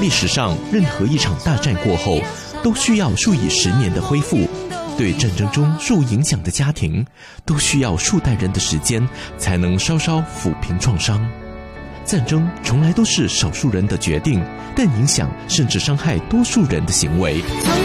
历史上任何一场大战过后，都需要数以10年的恢复。对战争中受影响的家庭，都需要数代人的时间才能稍稍抚平创伤。战争从来都是少数人的决定，但影响甚至伤害多数人的行为。